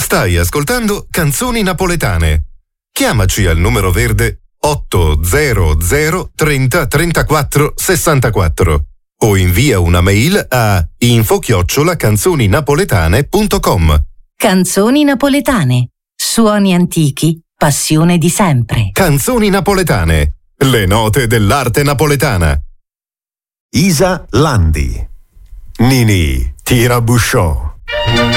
Stai ascoltando Canzoni Napoletane. Chiamaci al numero verde 800 30 34 64 o invia una mail a info@canzoninapoletane.com. Canzoni napoletane. Suoni antichi, passione di sempre. Canzoni Napoletane. Le note dell'arte napoletana. Isa Landi. Nini Tirabusciò.